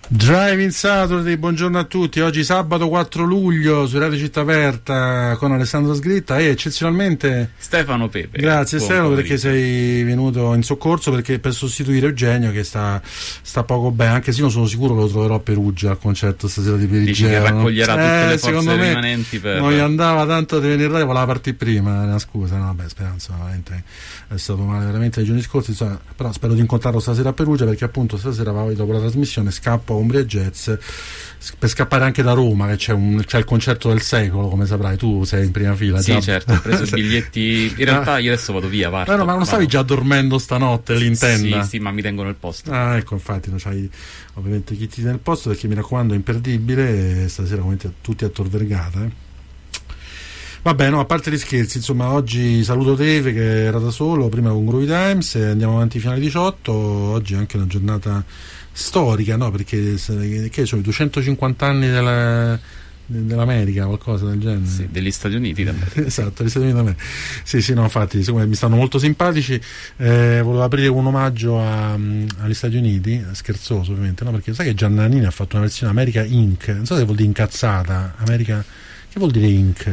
Driving Saturday, buongiorno a tutti. Oggi sabato 4 luglio su Radio Città Aperta con Alessandro Sgritta e eccezionalmente Stefano Pepe. Grazie Stefano perché sei venuto in soccorso, perché per sostituire Eugenio che sta poco bene, anche se io sono sicuro che lo troverò a Perugia al concerto stasera di Perigeo. Dici che raccoglierà tutte le forze me rimanenti per... non gli andava tanto di venire là, voleva partire prima, scusa, no vabbè, Speranza veramente è stato male veramente nei giorni scorsi, insomma, però spero di incontrarlo stasera a Perugia, perché appunto stasera dopo la trasmissione scappo a Umbria Jazz per scappare anche da Roma, che c'è il concerto del secolo, come saprai, tu sei in prima fila. Sì, già. Certo, ho preso i biglietti, in realtà io adesso vado via, parto, ma non stavi già dormendo stanotte l'intenda? Sì, ma mi tengono il posto. Ecco, infatti non c'hai ovviamente chi ti tiene il posto, perché mi raccomando è imperdibile, stasera come tutti a Tor Vergata. Vabbè, no, a parte gli scherzi, insomma, oggi saluto Teve che era da solo, prima con Groovy Times, e andiamo avanti fino alle 18. Oggi è anche una giornata storica, no? Perché che sono i 250 anni dell'America, qualcosa del genere. Sì, degli Stati Uniti d'America. Esatto, degli Stati Uniti d'America. Sì, no, infatti, mi stanno molto simpatici. Volevo aprire un omaggio agli Stati Uniti, scherzoso ovviamente, no? Perché sai che Gianna Nannini ha fatto una versione America Inc. Non so se vuol dire incazzata, America, che vuol dire Inc?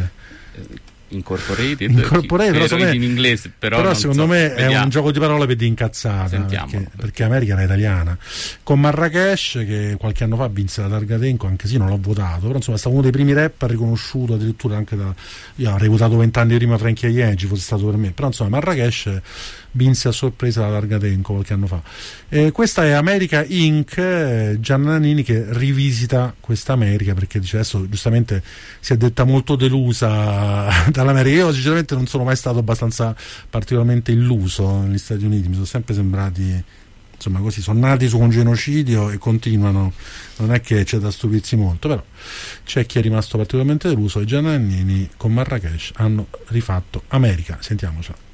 Incorporated però in inglese, però secondo me è un gioco di parole per di incazzata, perché America era italiana, con Marrakesh che qualche anno fa vinse la Targa Tenco, anche se non l'ho votato, però insomma è stato uno dei primi rapper riconosciuto addirittura anche io avrei votato 20 anni prima Frankie Aiengi, fosse stato per me, però insomma Marrakesh vinse a sorpresa la Targa Tenco qualche anno fa. Questa è America Inc., Gianna Nannini che rivisita questa America, perché dice adesso giustamente si è detta molto delusa dall'America. Io sinceramente non sono mai stato abbastanza particolarmente illuso negli Stati Uniti, mi sono sempre sembrati insomma così, sono nati su un genocidio e continuano, non è che c'è da stupirsi molto, però c'è chi è rimasto particolarmente deluso e Gianna Nannini con Marrakesh hanno rifatto America. Sentiamocela.